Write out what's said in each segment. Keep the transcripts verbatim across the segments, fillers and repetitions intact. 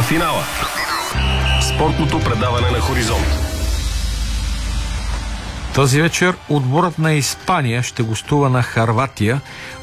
финала. Спортното предаване на Хоризонт. Този вечер отборът на Испания ще гостува на Хърватия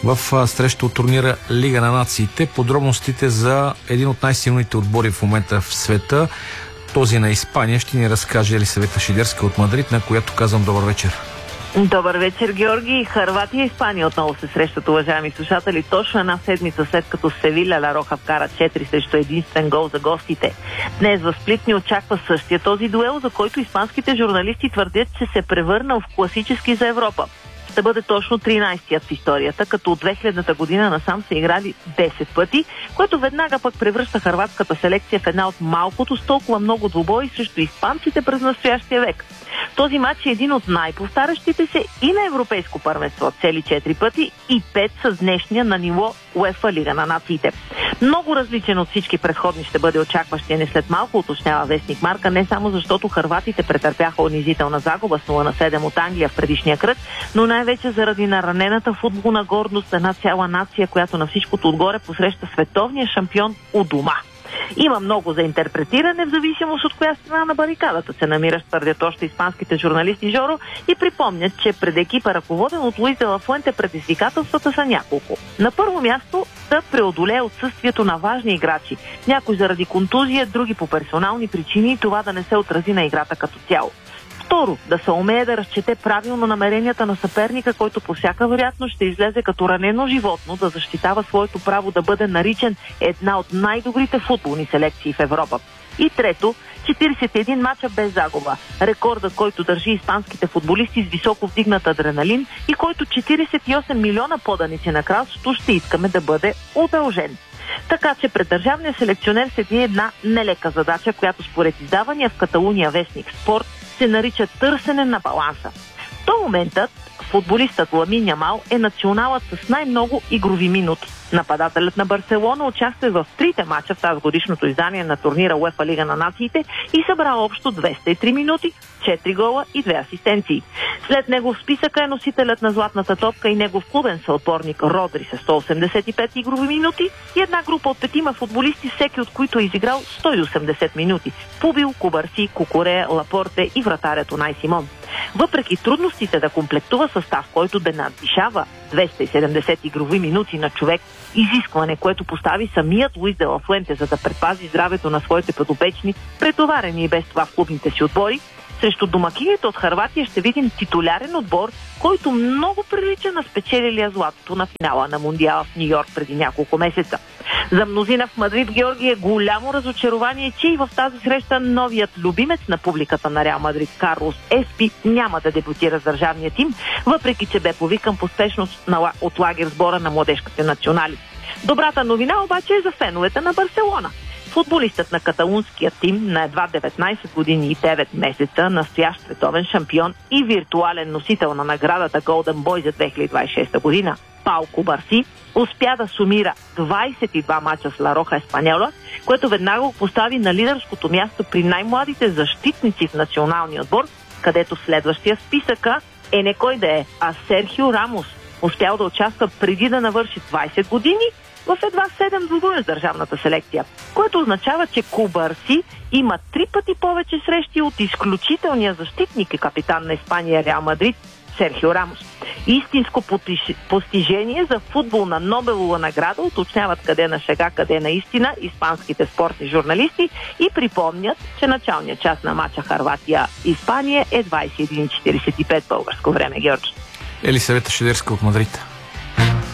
в среща от турнира Лига на нациите. Подробностите за един от най-силните отбори в момента в света, този на Испания, ще ни разкаже Елисавета Шидерска от Мадрид, на която казвам добър вечер. Добър вечер, Георги. Хърватия и Испания отново се срещат, уважаеми слушатели, точно една седмица след като Севиля Ла Роха вкара четири срещу единствен гол за гостите. Днес в Сплит ни очаква същия този дуел, за който испанските журналисти твърдят, че се превърнал в класически за Европа. Ще бъде точно тринайсетият в историята, като от две хилядната година насам са играли десет пъти, което веднага пък превръща хърватската селекция в една от малкото с толкова много двубои срещу испанците през настоящия век. Този матч е един от най-повтарящите се и на европейско първенство, цели четири пъти, и пет с днешния на ниво УЕФА Лига на нациите. Много различен от всички предходни ще бъде очакващия не след малко, уточнява вестник Марка, не само защото хърватите претърпяха унизителна загуба с нула на седем от Англия в предишния кръг, но най-вече заради наранената футболна гордост, една цяла нация, която на всичкото отгоре посреща световния шампион у дома. Има много за интерпретиране в зависимост от коя страна на барикадата се намираш, твърдят още испанските журналисти, Жоро, и припомнят, че пред екипа, ръководен от Луис де ла Фуенте, предизвикателствата са няколко. На първо място да преодолее отсъствието на важни играчи. Някои заради контузия, други по персонални причини, и това да не се отрази на играта като цяло. Второ, да се умее да разчете правилно намеренията на съперника, който по всяка вероятност ще излезе като ранено животно, да защитава своето право да бъде наричан една от най-добрите футболни селекции в Европа. И трето, четирийсет и един мача без загуба. Рекорда, който държи испанските футболисти с високо вдигнат адреналин и който четирийсет и осем милиона поданици на кралството ще искаме да бъде удължен. Така че пред държавния селекционер седи една нелека задача, която според издавания в Каталуния вестник Спорт се нарича търсене на баланса. До момента футболистът Ламин Ямал е националът с най-много игрови минути. Нападателят на Барселона участва в трите мача в тази годишното издание на турнира УЕФА Лига на нациите и събрал общо двеста и три минути, четири гола и две асистенции. След него в списъка е носителят на златната топка и негов клубен съотборник Родри с сто осемдесет и пет игрови минути и една група от петима футболисти, всеки от които е изиграл сто и осемдесет минути. Пубил, Кубарси, Кукурея, Лапорте и вратарят Унай Симон. Въпреки трудностите да комплектува състав, който да надвишава двеста и седемдесет игрови минути на човек, изискване, което постави самият Луис де ла Фуенте, за да предпази здравето на своите подопечни, претоварени и без това в клубните си отбори, срещу домакините от Хърватия ще видим титулярен отбор, който много прилича на спечелилия златото на финала на Мондиала в Нью-Йорк преди няколко месеца. За мнозина в Мадрид, Георги, е голямо разочарование, че и в тази среща новият любимец на публиката на Реал Мадрид Карлос Еспи няма да дебютира с държавния тим, въпреки че бе повикан по спешност от лагер сбора на младежките национали. Добрата новина обаче е за феновете на Барселона. Футболистът на каталунския тим на едва деветнайсет години и девет месеца, настоящ световен шампион и виртуален носител на наградата Golden Boy за две хиляди двадесет и шеста година, Пау Кубарси, успя да сумира двайсет и два мача с Ла Роха Еспаньола, което веднага го постави на лидерското място при най-младите защитници в националния отбор, където следващия списъка е не кой да е, а Серхио Рамос, успял да участва преди да навърши двайсет години в едва седем двубоя с държавната селекция, което означава, че Кубарси има три пъти повече срещи от изключителния защитник и капитан на Испания Реал Мадрид Серхио Рамос. Истинско постижение за футболна Нобелова награда, уточняват къде на шега, къде на истина испанските спортни журналисти и припомнят, че началният час на мача Хърватия-Испания е двайсет и една и четирийсет и пет българско време, Георги. Елисавета Шидерска от Мадрид.